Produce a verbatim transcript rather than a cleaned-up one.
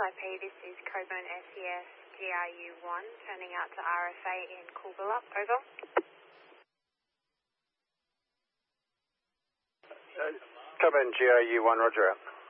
I P, this is Coburn S E S G R U one, turning out to R F A in Coolbellup, over. Uh, Coburn G R U one, roger out.